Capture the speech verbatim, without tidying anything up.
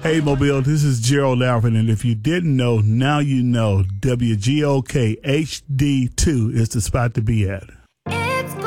Hey, Mobile, this is Gerald Alfred, and if you didn't know, now you know W G O K H D two is the spot to be at.